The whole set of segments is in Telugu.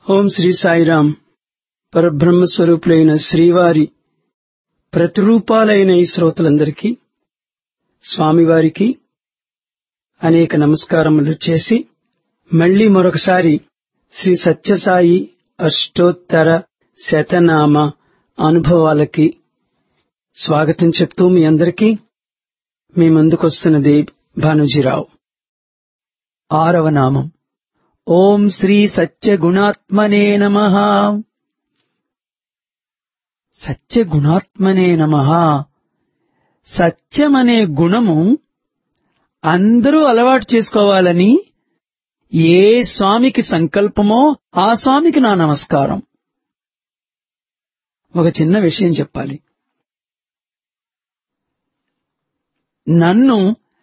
ఓం శ్రీ సాయిరాం. పరబ్రహ్మస్వరూపులైన శ్రీవారి ప్రతిరూపాలైన ఈ శ్రోతలందరికీ స్వామివారికి అనేక నమస్కారములు చేసి మళ్లీ మరొకసారి శ్రీ సత్యసాయి అష్టోత్తర శతనామ అనుభవాలకి స్వాగతం చెప్తూ మీ అందరికీ మీ ముందుకొస్తున్నది భానుజీరావు. 6వ నామం ఓం శ్రీ సత్యగుణాత్మనే నమః. సత్యగుణాత్మనే నమః. సత్యమనే గుణము అందరూ అలవాటు చేసుకోవాలని ఏ స్వామికి సంకల్పమో ఆ స్వామికి నా నమస్కారం. ఒక చిన్న విషయం చెప్పాలి. నన్ను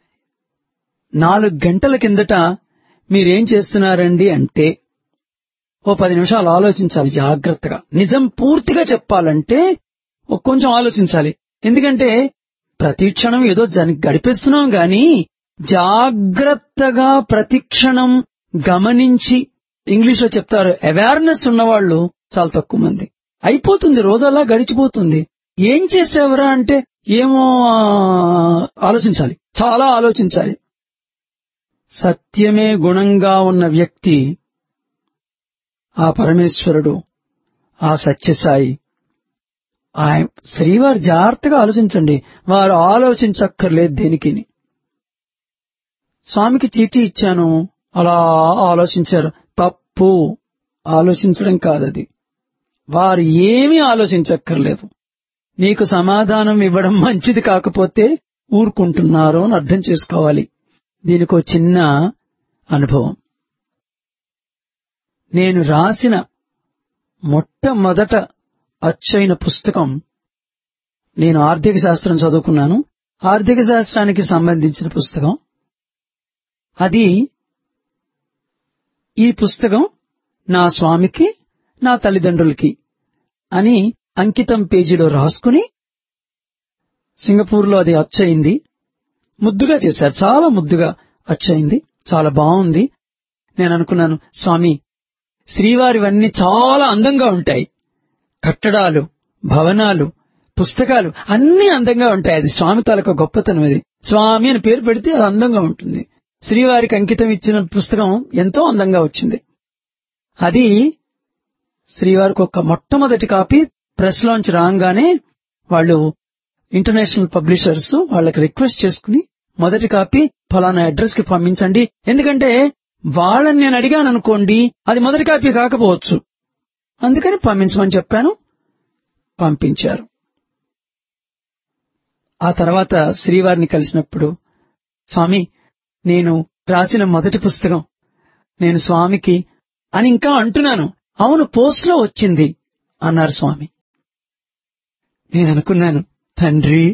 4 గంటల కిందట మీరేం చేస్తున్నారండి అంటే ఓ 10 నిమిషాలు ఆలోచించాలి జాగ్రత్తగా. నిజం పూర్తిగా చెప్పాలంటే కొంచెం ఆలోచించాలి. ఎందుకంటే ప్రతి క్షణం ఏదో గడిపేస్తున్నాం గాని జాగ్రత్తగా ప్రతి క్షణం గమనించి, ఇంగ్లీష్లో చెప్తారు అవేర్నెస్ ఉన్నవాళ్లు చాలా తక్కువ మంది. అయిపోతుంది, రోజల్లా గడిచిపోతుంది. ఏం చేసేవరా అంటే ఏమో ఆలోచించాలి, చాలా ఆలోచించాలి. సత్యమే గుణంగా ఉన్న వ్యక్తి ఆ పరమేశ్వరుడు, ఆ సత్యసాయి, శ్రీవారు. జాగ్రత్తగా ఆలోచించండి. వారు ఆలోచించక్కర్లేదు దేనికి. స్వామికి చీటీ ఇచ్చాను, అలా ఆలోచించారు. తప్పు. ఆలోచించడం కాదది. వారు ఏమీ ఆలోచించక్కర్లేదు. నీకు సమాధానం ఇవ్వడం మంచిది కాకపోతే ఊరుకుంటున్నారు అని అర్థం చేసుకోవాలి. దీనికో చిన్న అనుభవం. నేను రాసిన మొట్టమొదట అచ్చైన పుస్తకం, నేను ఆర్థిక శాస్త్రం చదువుకున్నాను, ఆర్థిక శాస్త్రానికి సంబంధించిన పుస్తకం అది. ఈ పుస్తకం నా స్వామికి, నా తల్లిదండ్రులకి అని అంకితం పేజీలో రాసుకుని సింగపూర్లో అది అచ్చయింది. ముద్దుగా చేశారు, చాలా ముద్దుగా అచ్చయింది, చాలా బాగుంది. నేను అనుకున్నాను, స్వామి శ్రీవారివన్నీ చాలా అందంగా ఉంటాయి. కట్టడాలు, భవనాలు, పుస్తకాలు అన్నీ అందంగా ఉంటాయి. అది స్వామి తాలూకా గొప్పతనం. అది స్వామి అని పేరు పెడితే అది అందంగా ఉంటుంది. శ్రీవారికి అంకితం ఇచ్చిన పుస్తకం ఎంతో అందంగా వచ్చింది. అది శ్రీవారికి ఒక మొట్టమొదటి కాపీ ప్రెస్ లాంచ్ రాగానే వాళ్ళు ఇంటర్నేషనల్ పబ్లిషర్స్ వాళ్ళకి రిక్వెస్ట్ చేసుకుని మొదటి కాపీ ఫలానా అడ్రస్ కి పంపించండి. ఎందుకంటే వాళ్ళని నేను అడిగాను అనుకోండి, అది మొదటి కాపీ కాకపోవచ్చు, అందుకని పంపించమని చెప్పాను. పంపించారు. ఆ తర్వాత శ్రీవారిని కలిసినప్పుడు, స్వామి నేను రాసిన మొదటి పుస్తకం నేను స్వామికి అని ఇంకా అంటున్నాను. అవును, పోస్ట్ లో వచ్చింది అన్నారు స్వామి. నేను అనుకున్నాను, తండ్రి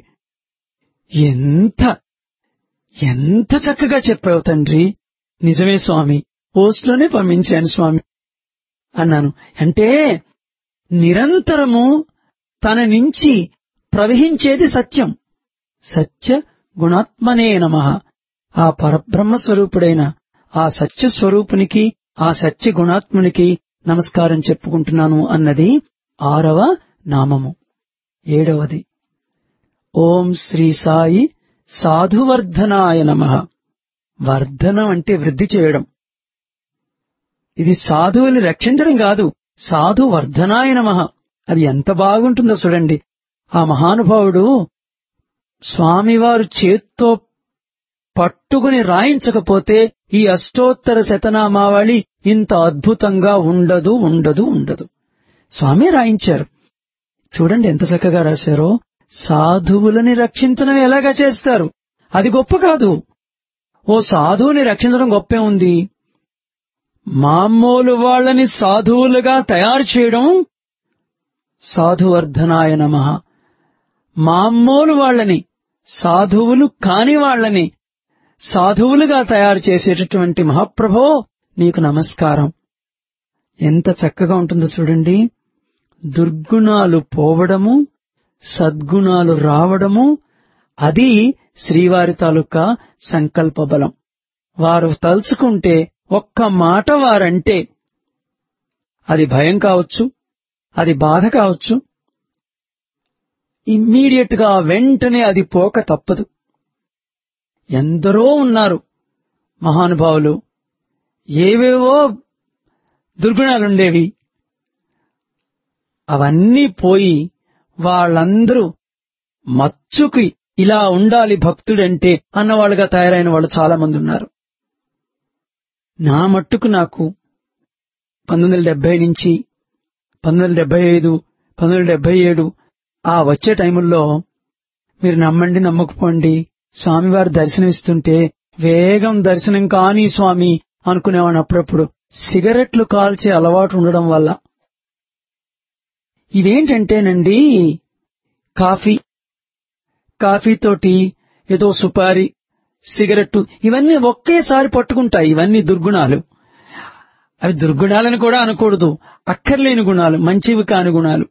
ఎంత చక్కగా చెప్పావు తండ్రి. నిజమే స్వామి, పోస్ట్ లోనే పంపించాను స్వామి అన్నాను. అంటే నిరంతరము తన నుంచి ప్రవహించేది సత్యం. సత్య గుణాత్మనే నమః. ఆ పరబ్రహ్మస్వరూపుడైన ఆ సత్యస్వరూపునికి, ఆ సత్య గుణాత్మునికి నమస్కారం చెప్పుకుంటున్నాను అన్నది 6వ నామము. 7వది ఓం శ్రీ సాయి సాధువర్ధనాయ నమః. వర్ధనం అంటే వృద్ధి చేయడం. ఇది సాధువుని రక్షించడం కాదు, సాధువర్ధనాయ నమః. అది ఎంత బాగుంటుందో చూడండి. ఆ మహానుభావుడు స్వామివారు చేత్తో పట్టుకుని రాయించకపోతే ఈ అష్టోత్తర శతనామావళి ఇంత అద్భుతంగా ఉండదు. స్వామి రాయించారు. చూడండి ఎంత చక్కగా రాశారో. సాధువులని రక్షించడం ఎలాగా చేస్తారు? అది గొప్ప కాదు. ఓ సాధువుని రక్షించడం గొప్పే ఉంది. మామూలు వాళ్ళని సాధువులుగా తయారు చేయడం సాధువర్ధనాయ నమః. మామూలు వాళ్ళని, సాధువులు కాని వాళ్ళని సాధువులుగా తయారు చేసేటటువంటి మహాప్రభో నీకు నమస్కారం. ఎంత చక్కగా ఉంటుందో చూడండి. దుర్గుణాలు పోవడము, సద్గుణాలు రావడము, అది శ్రీవారి తాలూకా సంకల్ప బలం. వారు తలుచుకుంటే ఒక్క మాట వారంటే అది భయం కావచ్చు, అది బాధ కావచ్చు, ఇమ్మీడియట్ గా వెంటనే అది పోక తప్పదు. ఎందరో ఉన్నారు మహానుభావులు, ఏవేవో దుర్గుణాలుండేవి, అవన్నీ పోయి వాళ్ళందరూ మచ్చుకి ఇలా ఉండాలి భక్తుడంటే అన్నవాళ్లుగా తయారైన వాళ్ళు చాలా మంది ఉన్నారు. నా మట్టుకు నాకు 1970 నుంచి 1975, 1977 ఆ వచ్చే టైముల్లో మీరు నమ్మండి నమ్మకపోండి, స్వామివారు దర్శనమిస్తుంటే వేగం దర్శనం కాని స్వామి అనుకునేవాడిని. అప్పుడప్పుడు సిగరెట్లు కాల్చే అలవాటు ఉండడం వల్ల. ఇవేంటంటేనండి, కాఫీతోటి ఏదో సుపారి, సిగరెట్టు ఇవన్నీ ఒకేసారి పట్టుకుంటాయి. ఇవన్నీ దుర్గుణాలు. అవి దుర్గుణాలని కూడా అనకూడదు, అక్కర్లేని గుణాలు, మంచివి కాని గుణాలు.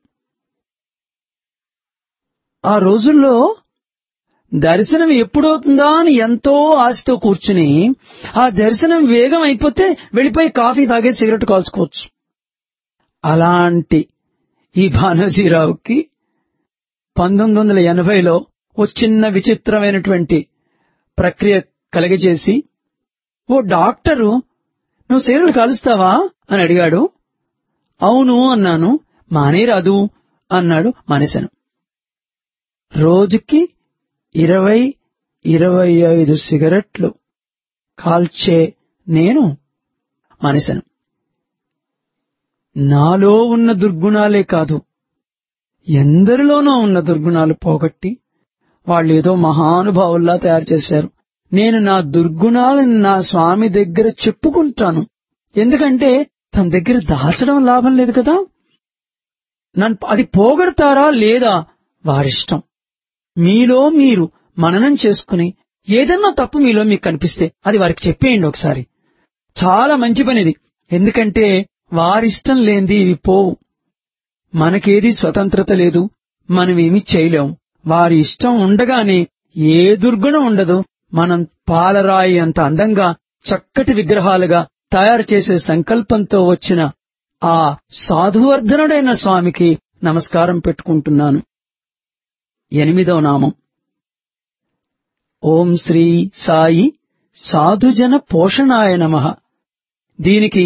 ఆ రోజుల్లో దర్శనం ఎప్పుడవుతుందా అని ఎంతో ఆశతో కూర్చుని, ఆ దర్శనం వేగం అయిపోతే వెళ్లిపోయి కాఫీ తాగే సిగరెట్ కాల్చుకోవచ్చు. అలాంటి ఈ భానోజీరావుకి 1980లో ఓ చిన్న విచిత్రమైనటువంటి ప్రక్రియ కలిగజేసి, ఓ డాక్టరు నువ్వు సిగరెట్ కాలుస్తావా అని అడిగాడు. అవును అన్నాను. మానేరాదు అన్నాడు. మానేశాను. రోజుకి 20-25 సిగరెట్లు కాల్చే నేను మానేశాను. నాలో ఉన్న దుర్గుణాలే కాదు, ఎందరిలోనో ఉన్న దుర్గుణాలు పోగొట్టి వాళ్ళేదో మహానుభావుల్లా తయారు చేశారు. నేను నా దుర్గుణాలను నా స్వామి దగ్గర చెప్పుకుంటాను. ఎందుకంటే తన దగ్గర దాచడం లాభం లేదు కదా. అది పోగొడతారా లేదా వారిష్టం. మీలో మీరు మననం చేసుకుని ఏదన్నా తప్పు మీలో మీకు కనిపిస్తే అది వారికి చెప్పేయండి ఒకసారి. చాలా మంచి పనిది. ఎందుకంటే వారిష్టం లేనిది ఇవి పోవు. మనకేది స్వతంత్రత లేదు, మనమేమి చేయలేం. వారి ఇష్టం ఉండగానే ఏ దుర్గుణం ఉండదు. మనం పాలరాయి అంత అందంగా చక్కటి విగ్రహాలుగా తయారు చేసే సంకల్పంతో వచ్చిన ఆ సాధువర్ధనుడైన స్వామికి నమస్కారం పెట్టుకుంటున్నాను. 8వ నామం. ఓం శ్రీ సాయి సాధుజన పోషణాయ నమః. దీనికి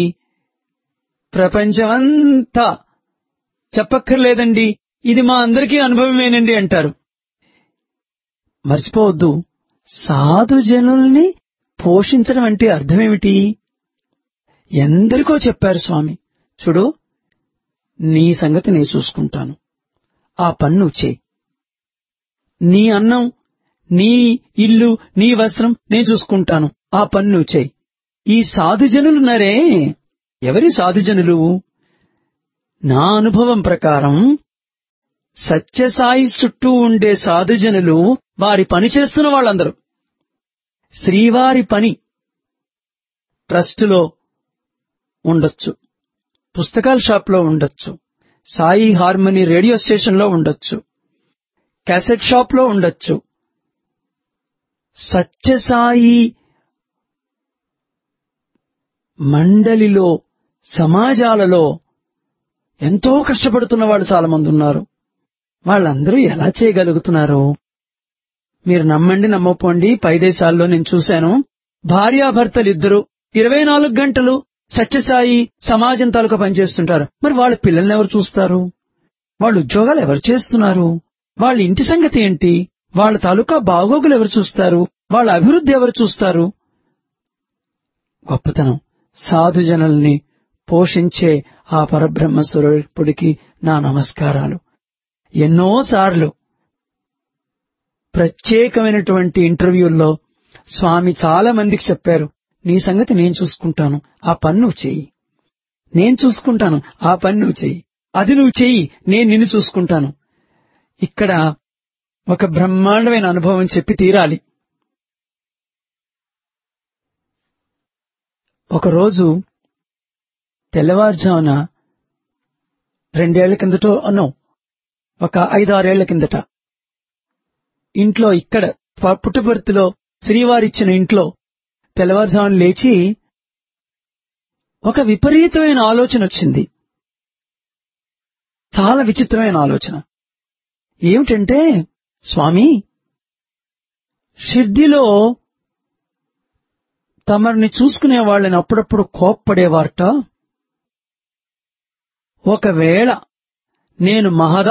ప్రపంచమంతా చెప్పక్కర్లేదండి, ఇది మా అందరికీ అనుభవమేనండి అంటారు. మర్చిపోవద్దు, సాధుజనుల్ని పోషించడం అంటే అర్థమేమిటి? ఎందరికో చెప్పారు స్వామి, చూడు నీ సంగతి నేను చూసుకుంటాను, ఆ పని నువ్వు చేయి. నీ అన్నం, నీ ఇల్లు, నీ వస్త్రం నేను చూసుకుంటాను, ఆ పని నువ్వు చేయి. ఈ సాధుజనులున్నారే, ఎవరి సాధుజనులు? నా అనుభవం ప్రకారం సత్యసాయి చుట్టూ ఉండే సాధుజనులు వారి పని చేస్తున్న వాళ్ళందరూ. శ్రీవారి పని ట్రస్టులో ఉండొచ్చు, పుస్తకాల షాప్లో ఉండొచ్చు, సాయి హార్మనీ రేడియో స్టేషన్లో ఉండొచ్చు, క్యాసెట్ షాప్లో ఉండొచ్చు. సత్యసాయి మండలిలో, సమాజాలలో ఎంతో కష్టపడుతున్న వాళ్ళు చాలా మంది ఉన్నారు. వాళ్ళందరూ ఎలా చేయగలుగుతున్నారు? మీరు నమ్మండి నమ్మపోండి, పై దేశాల్లో నేను చూశాను, భార్యాభర్తలిద్దరూ 24 గంటలు సత్యసాయి సమాజం తాలూకా పనిచేస్తుంటారు. మరి వాళ్ళ పిల్లల్ని ఎవరు చూస్తారు? వాళ్ళ ఉద్యోగాలు ఎవరు చేస్తున్నారు? వాళ్ళ ఇంటి సంగతి ఏంటి? వాళ్ళ తాలూకా బాగోగులు ఎవరు చూస్తారు? వాళ్ళ అభివృద్ధి ఎవరు చూస్తారు? గొప్పతనం సాధుజనుల్ని పోషించే ఆ పరబ్రహ్మ స్వరూపుడికి నా నమస్కారాలు. ఎన్నోసార్లు ప్రత్యేకమైనటువంటి ఇంటర్వ్యూల్లో స్వామి చాలా మందికి చెప్పారు, నీ సంగతి నేను చూసుకుంటాను, ఆ పని నువ్వు చెయ్యి. నేను చూసుకుంటాను, ఆ పని నువ్వు చెయ్యి. అది నువ్వు చెయ్యి, నేను నిన్ను చూసుకుంటాను. ఇక్కడ ఒక బ్రహ్మాండమైన అనుభవం చెప్పి తీరాలి. ఒకరోజు తెల్లవారుజామున 2 ఏళ్ల కిందటో ఒక 5-6 ఏళ్ల కిందట ఇంట్లో, ఇక్కడ పుట్టపర్తిలో శ్రీవారిచ్చిన ఇంట్లో తెల్లవారుజామున లేచి ఒక విపరీతమైన ఆలోచన వచ్చింది. చాలా విచిత్రమైన ఆలోచన ఏమిటంటే, స్వామి షిర్డీలో తమరిని చూసుకునే వాళ్ళని అప్పుడప్పుడు కోప్పడేవారట. ఒకవేళ నేను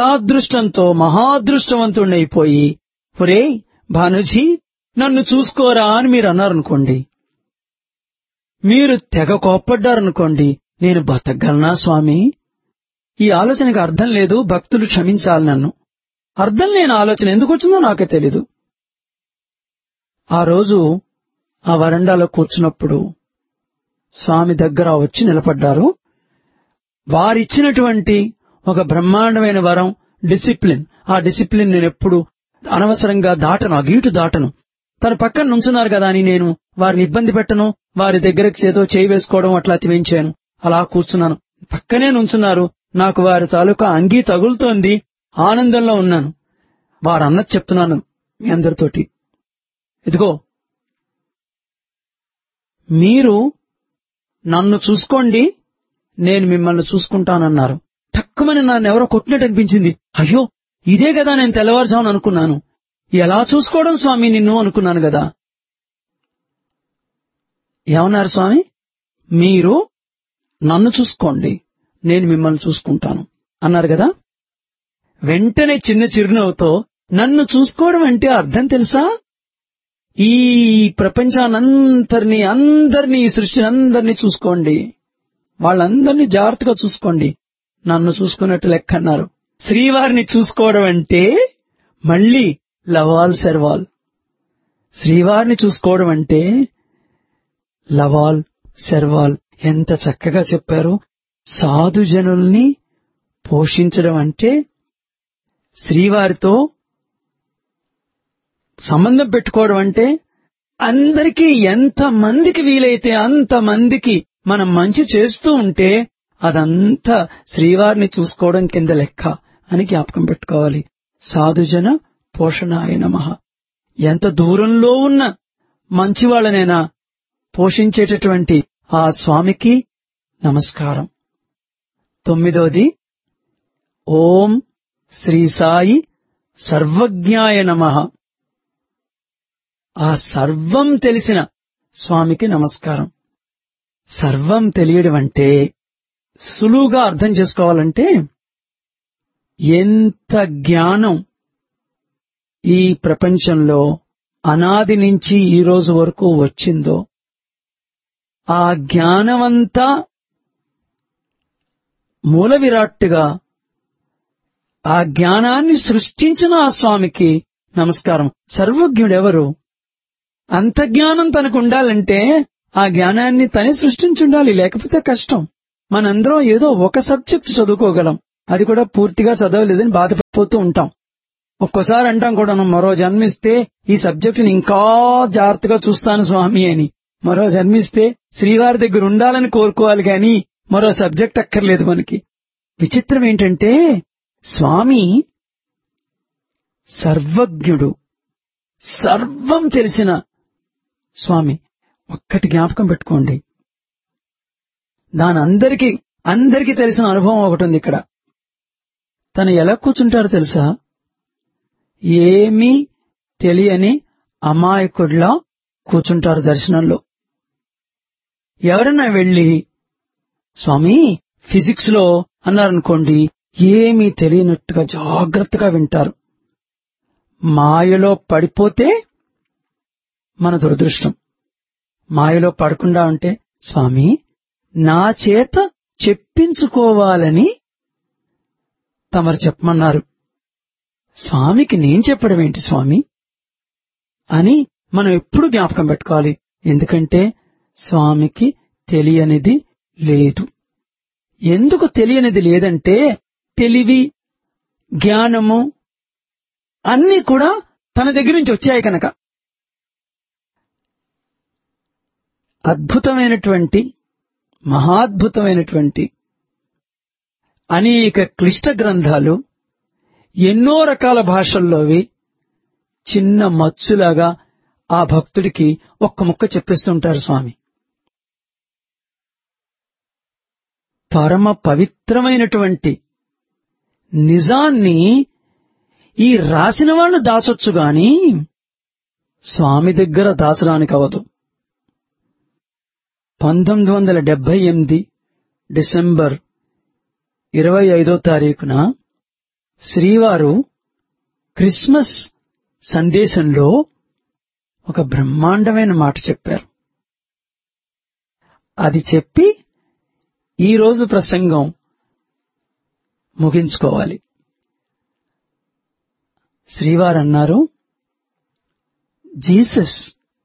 మహాదృష్టవంతుడైపోయి, ఒరేయ్ భానుజీ నన్ను చూసుకోరా అని మీరు అన్నారనుకోండి, మీరు తెగ కోప్పడ్డారనుకోండి, నేను బతకగలనా స్వామి? ఈ ఆలోచనకి అర్థం లేదు, భక్తులు క్షమించాలి నన్ను. అర్థం లేని ఆలోచన ఎందుకు వచ్చిందో నాకే తెలీదు. ఆ రోజు ఆ వరండాలో కూర్చున్నప్పుడు స్వామి దగ్గర వచ్చి నిలబడ్డారు. వారిచ్చినటువంటి ఒక బ్రహ్మాండమైన వరం డిసిప్లిన్. ఆ డిసిప్లిన్ నేను ఎప్పుడు అనవసరంగా దాటను, ఆ గీటు దాటను. తన పక్కన నుంచున్నారు కదా అని నేను వారిని ఇబ్బంది పెట్టను, వారి దగ్గరకు ఏదో చేయి వేసుకోవడం అట్లా తివేయించాను. అలా కూర్చున్నాను. పక్కనే నుంచున్నారు, నాకు వారి తాలూకా అంగీ తగులుతోంది, ఆనందంలో ఉన్నాను. వారన్నది చెప్తున్నాను మీ అందరితోటి. ఇదిగో మీరు నన్ను చూసుకోండి, నేను మిమ్మల్ని చూసుకుంటానన్నారు. తక్కువని నన్ను ఎవరో కొట్టినట్టు అనిపించింది. అయ్యో ఇదే కదా నేను తెల్లవారుజామున అనుకున్నాను. ఎలా చూసుకోవడం స్వామి నిన్ను అనుకున్నాను కదా. ఏమన్నారు స్వామి? మీరు నన్ను చూసుకోండి, నేను మిమ్మల్ని చూసుకుంటాను అన్నారు కదా. వెంటనే చిన్న చిరునవ్వుతో, నన్ను చూసుకోవడం అంటే అర్థం తెలుసా? ఈ ప్రపంచానంతరినీ, అందరినీ, ఈ సృష్టిని అందరినీ చూసుకోండి, వాళ్ళందరినీ జాగ్రత్తగా చూసుకోండి, నన్ను చూసుకున్నట్టు లెక్క అన్నారు. శ్రీవారిని చూసుకోవడం అంటే మళ్లీ లవాల్ సెర్వాల్. శ్రీవారిని చూసుకోవడం అంటే లవాల్ సెర్వాల్. ఎంత చక్కగా చెప్పారు. సాధుజనుల్ని పోషించడం అంటే శ్రీవారితో సంబంధం పెట్టుకోవడం అంటే అందరికీ ఎంతమందికి వీలైతే అంతమందికి మనం మంచి చేస్తూ ఉంటే అదంతా శ్రీవారిని చూసుకోవడం కింద లెక్క అని జ్ఞాపకం పెట్టుకోవాలి. సాధుజన పోషణాయ నమః. ఎంత దూరంలో ఉన్న మంచివాళ్లనైనా పోషించేటటువంటి ఆ స్వామికి నమస్కారం. 9వది ఓం శ్రీ సాయి సర్వజ్ఞాయ నమః. ఆ సర్వం తెలిసిన స్వామికి నమస్కారం. సర్వం తెలియడం అంటే సులువుగా అర్థం చేసుకోవాలంటే, ఎంత జ్ఞానం ఈ ప్రపంచంలో అనాది నుంచి ఈ రోజు వరకు వచ్చిందో ఆ జ్ఞానమంతా మూల విరాట్టుగా ఆ జ్ఞానాన్ని సృష్టించిన ఆ స్వామికి నమస్కారం. సర్వజ్ఞుడెవరు? అంత జ్ఞానం తనకు ఉండాలంటే ఆ జ్ఞానాన్ని తనే సృష్టించుండాలి, లేకపోతే కష్టం. మనందరం ఏదో ఒక సబ్జెక్ట్ చదువుకోగలం, అది కూడా పూర్తిగా చదవలేదని బాధపడిపోతూ ఉంటాం. ఒక్కోసారి అంటాం కూడా, మరో జన్మిస్తే ఈ సబ్జెక్టుని ఇంకా జాగ్రత్తగా చూస్తాను స్వామి అని. మరో జన్మిస్తే శ్రీవారి దగ్గర ఉండాలని కోరుకోవాలి గాని మరో సబ్జెక్ట్ అక్కర్లేదు మనకి. విచిత్రం ఏంటంటే స్వామి సర్వజ్ఞుడు, సర్వం తెలిసిన స్వామి. ఒక్కటి జ్ఞాపకం పెట్టుకోండి, అందరికీ తెలిసిన అనుభవం ఒకటి ఉంది ఇక్కడ. తను ఎలా కూర్చుంటారో తెలుసా? ఏమీ తెలియని అమాయకుడిలా కూర్చుంటారు దర్శనంలో. ఎవరన్నా వెళ్లి స్వామి ఫిజిక్స్ లో అన్నారనుకోండి, ఏమీ తెలియనట్టుగా జాగ్రత్తగా వింటారు. మాయలో పడిపోతే మన దురదృష్టం. మాయలో పడకుండా ఉంటే, స్వామి నా చేత చెప్పించుకోవాలని తమరు చెప్పమన్నారు, స్వామికి నేను చెప్పడం ఏంటి స్వామి అని మనం ఎప్పుడు జ్ఞాపకం పెట్టుకోవాలి. ఎందుకంటే స్వామికి తెలియనిది లేదు. ఎందుకు తెలియనిది లేదంటే, తెలివి, జ్ఞానము అన్నీ కూడా తన దగ్గర నుంచి వచ్చాయి కనుక. అద్భుతమైనటువంటి, మహాద్భుతమైనటువంటి అనేక క్లిష్ట గ్రంథాలు, ఎన్నో రకాల భాషల్లోవి చిన్న మచ్చులాగా ఆ భక్తుడికి ఒక్క ముక్క చెప్పేస్తుంటారు స్వామి. పరమ పవిత్రమైనటువంటి నిజాన్ని ఈ రాసిన వాళ్ళు దాచొచ్చు గాని స్వామి దగ్గర దాచడానికి అవదు. 1978 డిసెంబర్ 25వ తారీఖున శ్రీవారు క్రిస్మస్ సందేశంలో ఒక బ్రహ్మాండమైన మాట చెప్పారు. అది చెప్పి ఈరోజు ప్రసంగం ముగించుకోవాలి. శ్రీవారు అన్నారు, జీసస్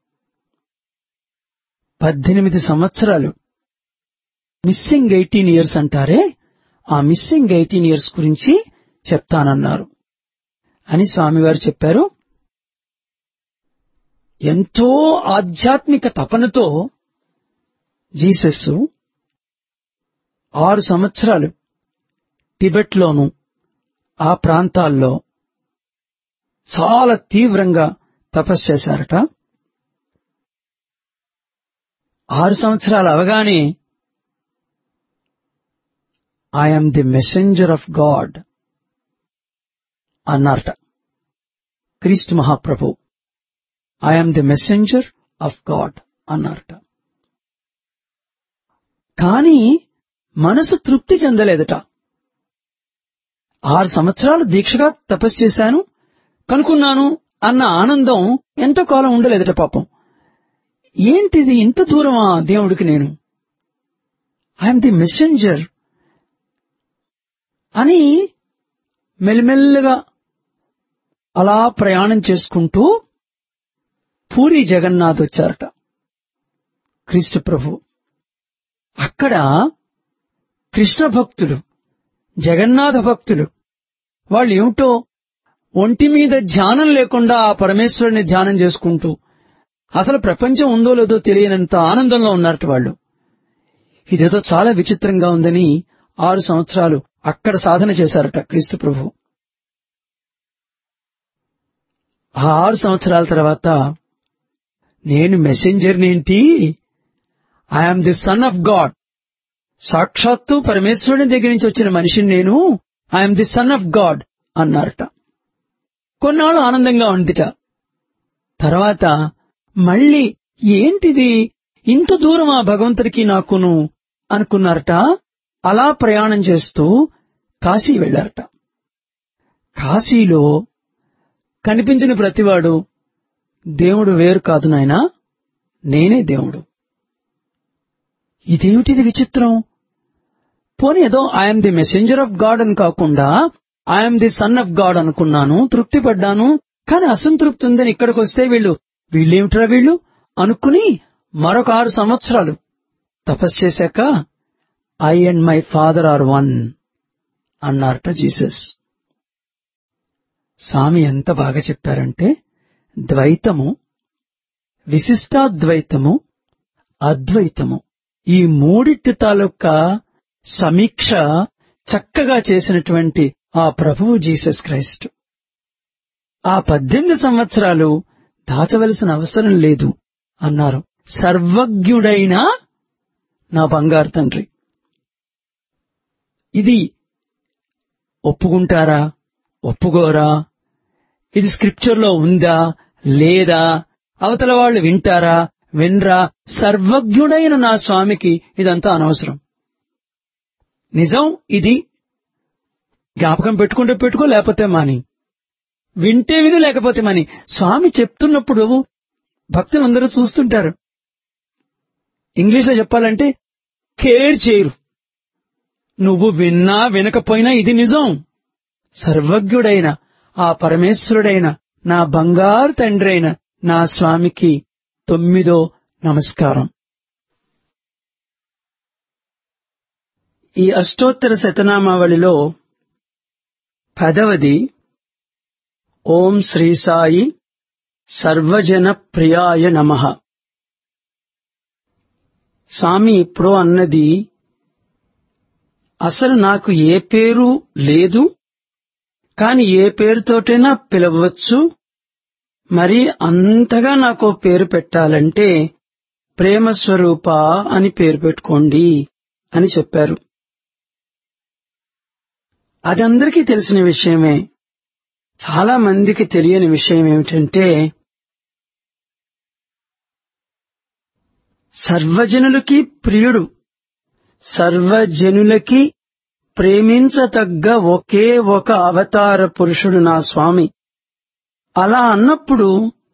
18 సంవత్సరాలు మిస్సింగ్ 18 ఇయర్స్ అంటారే, ఆ మిస్సింగ్ 18 ఇయర్స్ గురించి చెప్తానన్నారు అని స్వామివారు చెప్పారు. ఎంతో ఆధ్యాత్మిక తపనతో జీసస్ 6 సంవత్సరాలు టిబెట్లోను ఆ ప్రాంతాల్లో చాలా తీవ్రంగా తపస్సు చేశారట. 6 సంవత్సరాలు అవగానే I'm the messenger of God అన్నారట క్రీస్తు మహాప్రభు. I'm the messenger of God అన్నారట. కానీ మనసు తృప్తి చెందలేదట. 6 సంవత్సరాలు దీక్షగా తపస్సు చేశాను, కనుక్కున్నాను అన్న ఆనందం ఎంతో కాలం ఉండలేదట. పాపం, ఏంటిది ఇంత దూరమా దేవుడికి నేను, ఐఎమ్ ది మెసెంజర్ అని మెల్లిమెల్లగా అలా ప్రయాణం చేసుకుంటూ పూరీ జగన్నాథ్ వచ్చారట క్రీస్తు ప్రభు. అక్కడ కృష్ణ భక్తులు, జగన్నాథ భక్తులు, వాళ్ళు ఏమిటో ఒంటి మీద ధ్యానం లేకుండా ఆ పరమేశ్వరుని ధ్యానం చేసుకుంటూ అసలు ప్రపంచం ఉందో లేదో తెలియనంత ఆనందంలో ఉన్నారట వాళ్ళు. ఇదేదో చాలా విచిత్రంగా ఉందని 6 సంవత్సరాలు అక్కడ సాధన చేశారట క్రీస్తు ప్రభు. ఆ 6 సంవత్సరాల తర్వాత నేను మెసెంజర్నేంటి, I'm the son of God, సాక్షాత్తు పరమేశ్వరుని దగ్గర నుంచి వచ్చిన మనిషిని నేను, I'm the son of God అన్నారట. కొన్నాళ్ళు ఆనందంగా ఉందిట. తర్వాత మళ్ళీ ఏంటిది ఇంత దూరం ఆ భగవంతుడికి నాకును అనుకున్నారట. అలా ప్రయాణం చేస్తూ కాశీ వెళ్లారట. కాశీలో కనిపించిన ప్రతివాడు, దేవుడు వేరు కాదు నాయనా, నేనే దేవుడు. ఇదేమిటిది విచిత్రం. పోనీ ఏదో I'm the messenger of God అని కాకుండా I'm the son of God అనుకున్నాను, తృప్తి పడ్డాను. కానీ అసంతృప్తి ఉందని ఇక్కడికి వస్తే వీళ్ళేమిట్రా వీళ్ళు అనుకుని మరొక 6 సంవత్సరాలు తపస్సు చేశాక I and my father are one అన్నారట జీసస్. స్వామి ఎంత బాగా చెప్పారంటే, ద్వైతము, విశిష్టాద్వైతము, అద్వైతము, ఈ మూడిటి తాలూకా సమీక్ష చక్కగా చేసినటువంటి ఆ ప్రభువు జీసస్ క్రైస్ట్. ఆ 18 సంవత్సరాలు దాచవలసిన అవసరం లేదు అన్నారు. సర్వజ్ఞుడైన నా బంగారు తండ్రి. ఇది ఒప్పుకుంటారా, ఒప్పుకోరా, ఇది స్క్రిప్చర్లో ఉందా లేదా, అవతల వాళ్ళు వింటారా వినరా, సర్వజ్ఞుడైన నా స్వామికి ఇదంతా అనవసరం. నిజం ఇది, జ్ఞాపకం పెట్టుకుంటే పెట్టుకో, లేకపోతే మాని, వింటే విని లేకపోతే మాని. స్వామి చెప్తున్నప్పుడు భక్తులందరూ చూస్తుంటారు. ఇంగ్లీష్లో చెప్పాలంటే కేర్ చేయరు. నువ్వు విన్నా వినకపోయినా ఇది నిజం. సర్వజ్ఞుడైన ఆ పరమేశ్వరుడైన నా బంగారు తండ్రి అయిన నా స్వామికి 9వ నమస్కారం. ఈ అష్టోత్తర శతనామావళిలో 10వది ఓం శ్రీ సాయి సర్వజన ప్రియాయ నమః. స్వామి ఇప్పుడు అన్నది, అసలు నాకు ఏ పేరు లేదు, కాని ఏ పేరుతోటైనా పిలవచ్చు, మరి అంతగా నాకు పేరు పెట్టాలంటే ప్రేమస్వరూప అని పేరు పెట్టుకోండి అని చెప్పారు. అది అందరికీ తెలిసిన విషయమే. చాలా మందికి తెలియని విషయం ఏమిటంటే, సర్వజనులకి ప్రియుడు, సర్వజనులకి ప్రేమించతగ్గ ఒకే ఒక అవతార పురుషుడు నా స్వామి. అలా అన్నప్పుడు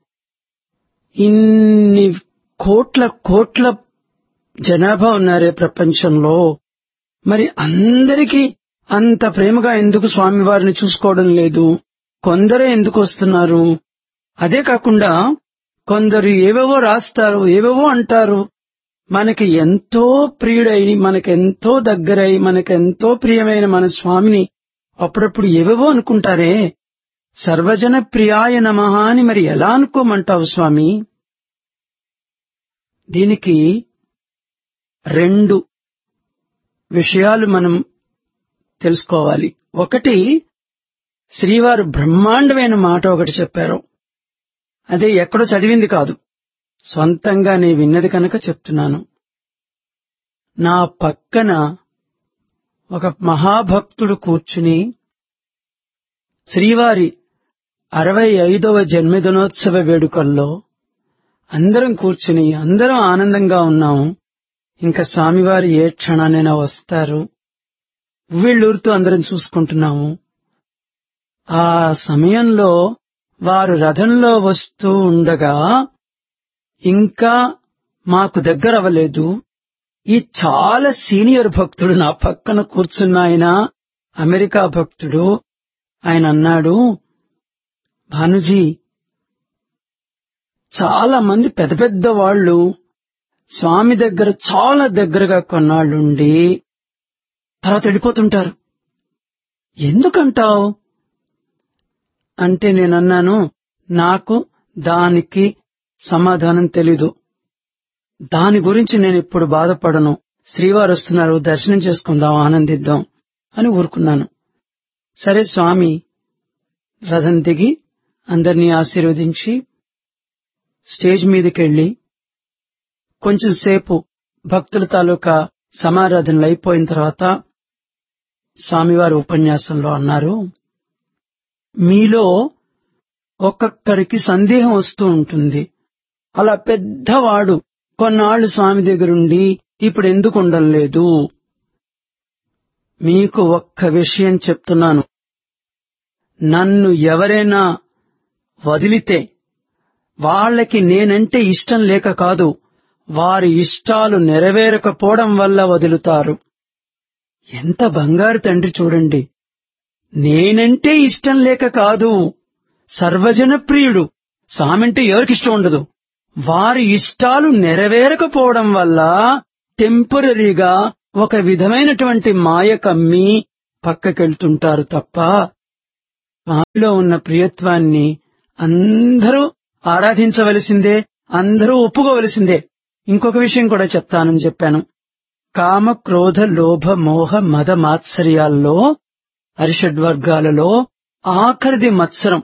ఇన్ని కోట్ల కోట్ల జనాభా ఉన్నారే ప్రపంచంలో, మరి అందరికీ అంత ప్రేమగా ఎందుకు స్వామివారిని చూసుకోవడం లేదు? కొందరే ఎందుకు వస్తున్నారు? అదే కాకుండా కొందరు ఏవేవో రాస్తారు, ఏవేవో అంటారు. మనకి ఎంతో ప్రియుడై, మనకెంతో దగ్గరై, మనకెంతో ప్రియమైన మన స్వామిని అప్పుడప్పుడు ఏవేవో అనుకుంటారే. సర్వజన ప్రియాయ నమః అని మరి ఎలా అనుకోమంటావు స్వామి? దీనికి 2 విషయాలు మనం తెలుసుకోవాలి. ఒకటి, శ్రీవారు బ్రహ్మాండమైన మాట ఒకటి చెప్పారు. అదే ఎక్కడో చదివింది కాదు, సొంతంగా నే విన్నది కనుక చెప్తున్నాను. నా పక్కన ఒక మహాభక్తుడు కూర్చుని శ్రీవారి 65వ జన్మదినోత్సవ వేడుకల్లో అందరం కూర్చుని అందరం ఆనందంగా ఉన్నాము. ఇంకా స్వామివారు ఏ క్షణానైనా వస్తారు, వీళ్ళూరుతూ అందరం చూసుకుంటున్నాము. ఆ సమయంలో వారు రథంలో వస్తూ ఉండగా ఇంకా మాకు దగ్గర అవ్వలేదు. ఈ చాలా సీనియర్ భక్తుడు నా పక్కన కూర్చున్న ఆయన, అమెరికా భక్తుడు, ఆయన అన్నాడు, భానుజీ, చాలా మంది పెద్ద పెద్ద వాళ్ళు స్వామి దగ్గర చాలా దగ్గరగా కొన్నాళ్లుండి తర్వాత వెళ్ళిపోతుంటారు, ఎందుకంటావు అంటే నేనన్నాను, నాకు దానికి సమాధానం తెలీదు, దాని గురించి నేను ఇప్పుడు బాధపడను, శ్రీవారు వస్తున్నారు, దర్శనం చేసుకుందాం, ఆనందిద్దాం అని ఊరుకున్నాను. సరే, స్వామి రథం దిగి అందరినీ ఆశీర్వదించి స్టేజ్ మీదకెళ్లి కొంచెం సేపు భక్తుల తాలూకా సమారాధనలు అయిపోయిన తర్వాత స్వామివారి ఉపన్యాసంలో అన్నారు, మీలో ఒక్కొక్కరికి సందేహం వస్తూ ఉంటుంది. అలా పెద్దవాడు కొన్నాళ్లు స్వామి దగ్గరుండి ఇప్పుడు ఎందుకు ఉండడం లేదు? మీకు ఒక్క విషయం చెప్తున్నాను, నన్ను ఎవరైనా వదిలితే వాళ్ళకి నేనంటే ఇష్టం లేక కాదు, వారి ఇష్టాలు నెరవేరకపోవడం వల్ల వదులుతారు. ఎంత బంగారు తండ్రి చూడండి. నేనంటే ఇష్టం లేక కాదు, సర్వజన ప్రియుడు స్వామంటే ఎవరికిష్టం ఉండదు, వారి ఇష్టాలు నెరవేరకపోవడం వల్ల టెంపరరీగా ఒక విధమైనటువంటి మాయ కమ్మి పక్కకెళ్తుంటారు తప్ప స్వామిలో ఉన్న ప్రియత్వాన్ని అందరూ ఆరాధించవలసిందే, అందరూ ఒప్పుకోవలసిందే. ఇంకొక విషయం కూడా చెప్తానని చెప్పాను. కామ క్రోధ లోభ మోహ మద మాత్సర్యాల్లో అరిషడ్వర్గాలలో ఆఖరిది మత్సరం.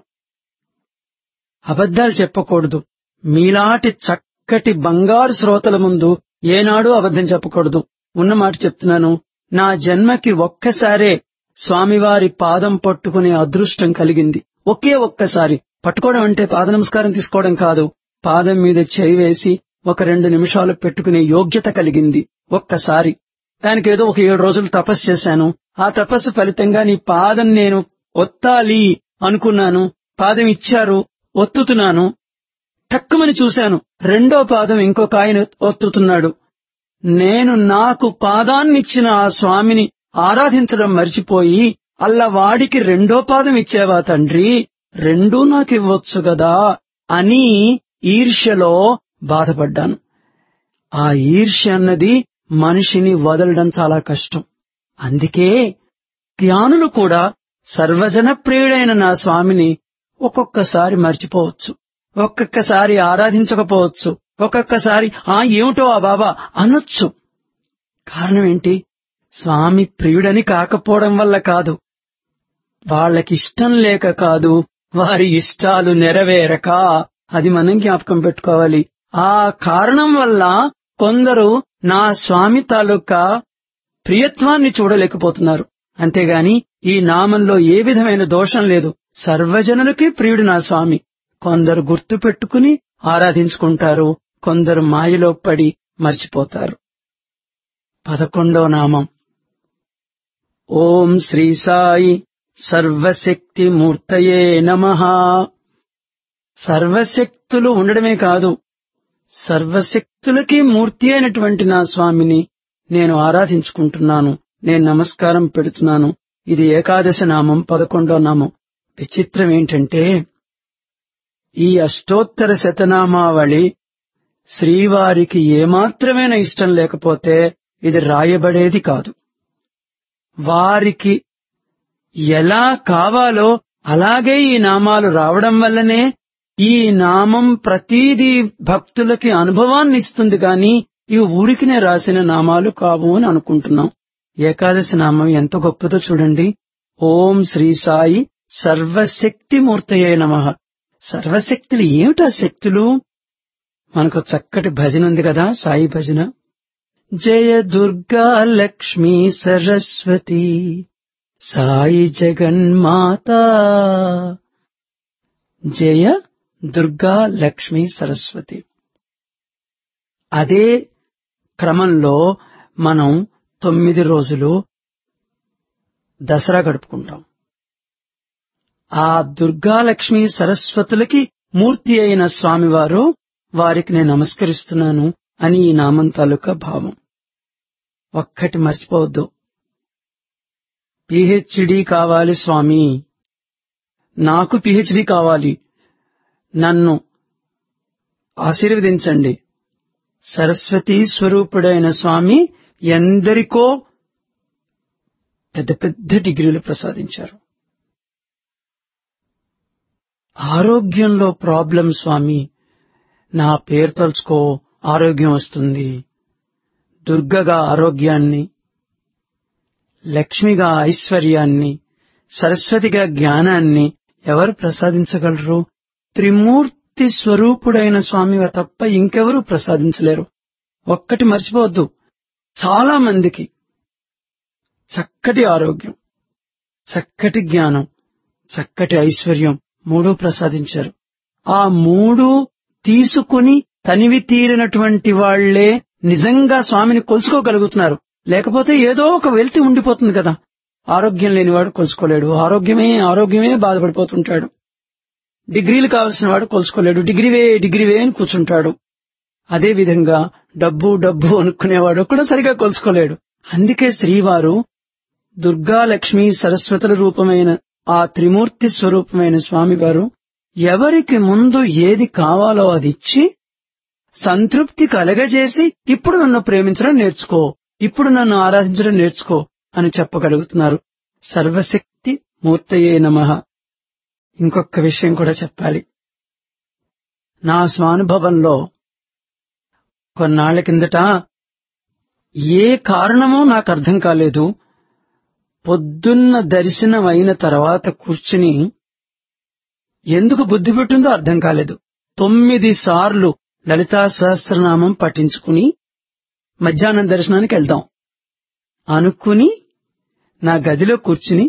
అబద్ధాలు చెప్పకూడదు. మీలాంటి చక్కటి బంగారు శ్రోతల ముందు ఏనాడూ అబద్ధం చెప్పకూడదు. ఉన్నమాట చెప్తున్నాను. నా జన్మకి ఒక్కసారే స్వామివారి పాదం పట్టుకునే అదృష్టం కలిగింది. ఒకే ఒక్కసారి. పట్టుకోవడం అంటే పాద నమస్కారం తీసుకోవడం కాదు, పాదం మీద చేయి వేసి ఒక 2 నిమిషాలు పెట్టుకునే యోగ్యత కలిగింది ఒక్కసారి. దానికేదో ఒక 7 రోజులు తపస్సు చేశాను. ఆ తపస్సు ఫలితంగా నీ పాదం నేను ఒత్తాలి అనుకున్నాను. పాదం ఇచ్చారు, ఒత్తుతున్నాను. టక్కుమని చూశాను, 2వ పాదం ఇంకొక ఆయన ఒత్తుతున్నాడు. నేను నాకు పాదాన్నిచ్చిన ఆ స్వామిని ఆరాధించడం మర్చిపోయి, అల్లవాడికి 2వ పాదం ఇచ్చావా తండ్రి, 2 నాకివ్వచ్చు గదా అని ఈర్ష్యలో బాధపడ్డాను. ఆ ఈర్ష్య అన్నది మనిషిని వదలడం చాలా కష్టం. అందుకే జ్ఞానులు కూడా సర్వజన ప్రియుడైన నా స్వామిని ఒక్కొక్కసారి మర్చిపోవచ్చు, ఒక్కొక్కసారి ఆరాధించకపోవచ్చు, ఒక్కొక్కసారి ఏమిటో ఆ బాబా అనొచ్చు. కారణం ఏంటి? స్వామి ప్రియుడని కాకపోవడం వల్ల కాదు, వాళ్ళకిష్టం లేక కాదు, వారి ఇష్టాలు నెరవేరక. అది మనం జ్ఞాపకం పెట్టుకోవాలి. ఆ కారణం వల్ల కొందరు నా స్వామి తాలూకా ప్రియత్వాన్ని చూడలేకపోతున్నారు. అంతేగాని ఈ నామంలో ఏ విధమైన దోషం లేదు. సర్వజనులకి ప్రియుడు నా స్వామి. కొందరు గుర్తు పెట్టుకుని ఆరాధించుకుంటారు, కొందరు మాయలో పడి మర్చిపోతారు. 11వ నామం. ఓం శ్రీ సాయి సర్వశక్తి మూర్తయే నమః. సర్వశక్తులు ఉండడమే కాదు, సర్వశక్తులకి మూర్తి అయినటువంటి నా స్వామిని నేను ఆరాధించుకుంటున్నాను, నేను నమస్కారం పెడుతున్నాను. ఇది ఏకాదశి నామం, 11వ నామం. విచిత్రం ఏంటంటే ఈ అష్టోత్తర శతనామావళి శ్రీవారికి ఏమాత్రమైన ఇష్టం లేకపోతే ఇది రాయబడేది కాదు. వారికి ఎలా కావాలో అలాగే ఈ నామాలు రావడం వల్లనే ఈ నామం ప్రతిదీ భక్తులకి అనుభవాన్ని ఇస్తుంది గాని ఇవి ఊరికినే రాసిన నామాలు కావు అని అనుకుంటున్నాం. ఏకాదశి నామం ఎంత గొప్పదో చూడండి. ఓం శ్రీ సాయి సర్వశక్తి మూర్తయే నమః. సర్వశక్తులు ఏమిటా శక్తులు? మనకు చక్కటి భజన ఉంది కదా, సాయి భజన. జయ దుర్గా లక్ష్మీ సరస్వతి సాయి జగన్మాత. జయ దుర్గా లక్ష్మీ సరస్వతి. అదే క్రమంలో మనం 9 రోజులు దసరా గడుపుకుంటాం. ఆ దుర్గాలక్ష్మీ సరస్వతులకి మూర్తి అయిన స్వామివారు, వారికి నేను నమస్కరిస్తున్నాను అని ఈ నామం తాలూకా భావం. ఒక్కటి మర్చిపోవద్దు, పిహెచ్డి కావాలి స్వామి, నాకు పిహెచ్డి కావాలి, నన్ను ఆశీర్వదించండి. సరస్వతీ స్వరూపుడైన స్వామి ఎందరికో పెద్ద పెద్ద డిగ్రీలు ప్రసాదించారు. ఆరోగ్యంలో ప్రాబ్లం స్వామి, నా పేరు తలుచుకో ఆరోగ్యం వస్తుంది. దుర్గగా ఆరోగ్యాన్ని, లక్ష్మిగా ఐశ్వర్యాన్ని, సరస్వతిగా జ్ఞానాన్ని ఎవరు ప్రసాదించగలరు? త్రిమూర్తి స్వరూపుడైన స్వామి తప్ప ఇంకెవరూ ప్రసాదించలేరు. ఒక్కటి మర్చిపోవద్దు, చాలా మందికి చక్కటి ఆరోగ్యం, చక్కటి జ్ఞానం, చక్కటి ఐశ్వర్యం మూడూ ప్రసాదించారు. ఆ మూడు తీసుకుని తనివి తీరినటువంటి వాళ్లే నిజంగా స్వామిని కొలుసుకోగలుగుతున్నారు. లేకపోతే ఏదో ఒక వెలితి ఉండిపోతుంది కదా. ఆరోగ్యం లేనివాడు కొలుసుకోలేడు, ఆరోగ్యమే బాధపడిపోతుంటాడు. డిగ్రీలు కావలసిన వాడు కొలుసుకోలేడు, డిగ్రీవే అని కూర్చుంటాడు. అదేవిధంగా డబ్బు అనుకునేవాడు కూడా సరిగా కొలుసుకోలేడు. అందుకే శ్రీవారు దుర్గా లక్ష్మీ సరస్వతుల రూపమైన ఆ త్రిమూర్తి స్వరూపమైన స్వామివారు ఎవరికి ముందు ఏది కావాలో అది ఇచ్చి సంతృప్తి కలగజేసి ఇప్పుడు నన్ను ప్రేమించడం నేర్చుకో, ఇప్పుడు నన్ను ఆరాధించడం నేర్చుకో అని చెప్పగలుగుతున్నారు. సర్వశక్తి మూర్తయే నమః. ఇంకొక విషయం కూడా చెప్పాలి. నా స్వానుభవంలో కొన్నాళ్ల కిందట ఏ కారణమో నాకు అర్థం కాలేదు, పొద్దున్న దర్శనం అయిన తర్వాత కూర్చుని ఎందుకు బుద్ధి పెట్టిందో అర్థం కాలేదు. 9 సార్లు లలితా సహస్రనామం పఠించుకుని మధ్యాహ్నం దర్శనానికి వెళ్దాం అనుకుని నా గదిలో కూర్చుని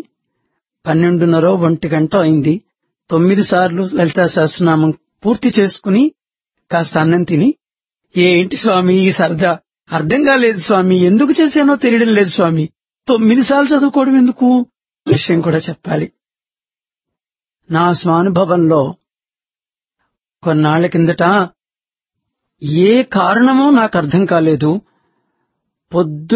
12:30 అయింది. 9 సార్లు లలితా సహస్రనామం పూర్తి చేసుకుని కాస్త అన్నం తిని, ఏంటి స్వామి ఈ సరదా, అర్థం కాలేదు స్వామి, ఎందుకు చేశానో తెలియడం లేదు స్వామి, 9 సార్లు చదువుకోవడం ఎందుకు? విషయం కూడా చెప్పాలి. నా స్వానుభవంలో కొన్నాళ్ల కిందట ఏ కారణమో నాకు అర్థం కాలేదు,